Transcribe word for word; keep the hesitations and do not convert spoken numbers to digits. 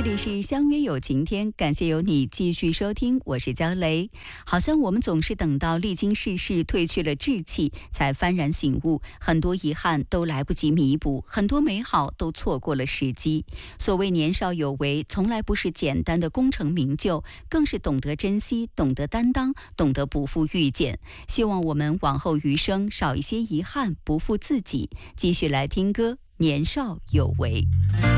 里是相约有晴天，感谢有你继续收听，我是焦雷。好像我们总是等到历经世事，褪去了志气，才幡然醒悟，很多遗憾都来不及弥补，很多美好都错过了时机。所谓年少有为，从来不是简单的功成名就，更是懂得珍惜，懂得担当，懂得不负遇见。希望我们往后余生少一些遗憾，不负自己。继续来听歌，年少有为。